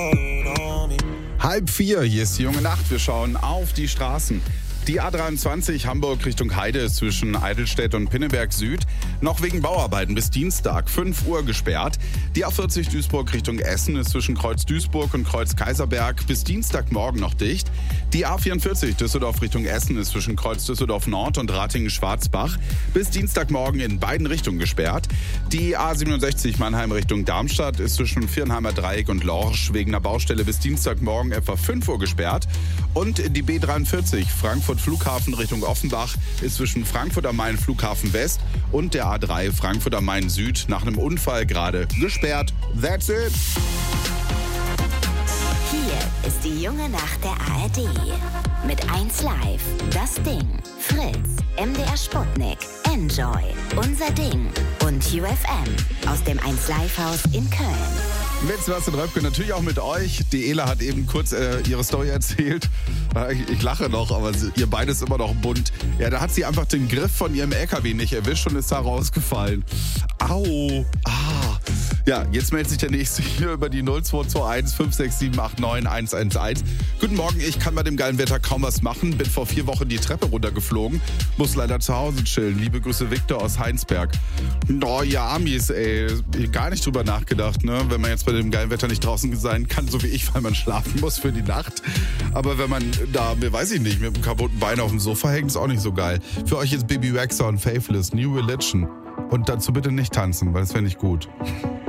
3:30, hier ist die junge Nacht. Wir schauen auf die Straßen. Die A23 Hamburg Richtung Heide ist zwischen Eidelstedt und Pinneberg Süd noch wegen Bauarbeiten bis Dienstag 5 Uhr gesperrt. Die A40 Duisburg Richtung Essen ist zwischen Kreuz Duisburg und Kreuz Kaiserberg bis Dienstagmorgen noch dicht. Die A44 Düsseldorf Richtung Essen ist zwischen Kreuz Düsseldorf Nord und Ratingen-Schwarzbach bis Dienstagmorgen in beiden Richtungen gesperrt. Die A67 Mannheim Richtung Darmstadt ist zwischen Viernheimer Dreieck und Lorsch wegen einer Baustelle bis Dienstagmorgen etwa 5 Uhr gesperrt. Und die B43 Frankfurt Flughafen Richtung Offenbach ist zwischen Frankfurt am Main Flughafen West und der A3 Frankfurt am Main Süd nach einem Unfall gerade gesperrt. That's it. Hier ist die junge Nacht der ARD. Mit 1 Live, Das Ding, Fritz, MDR Sputnik, Enjoy, Unser Ding und UFM aus dem 1 Live Haus in Köln. Mit Sebastian Röpke, natürlich auch mit euch. Die Ela hat eben kurz ihre Story erzählt. Ich lache noch, aber ihr beides immer noch bunt. Ja, da hat sie einfach den Griff von ihrem LKW nicht erwischt und ist da rausgefallen. Au. Ja, jetzt meldet sich der Nächste hier über die 0221 567 89 111. Guten Morgen, ich kann bei dem geilen Wetter kaum was machen. Bin vor 4 Wochen die Treppe runtergeflogen. Muss leider zu Hause chillen. Liebe Grüße, Victor aus Heinsberg. Oh, ihr Amis, ey. Gar nicht drüber nachgedacht, ne? Wenn man jetzt bei dem geilen Wetter nicht draußen sein kann, so wie ich, weil man schlafen muss für die Nacht. Aber wenn man da, weiß ich nicht, mit einem kaputten Bein auf dem Sofa hängt, ist auch nicht so geil. Für euch ist Baby Rexha und Faithless, New Religion. Und dazu bitte nicht tanzen, weil das wäre nicht gut.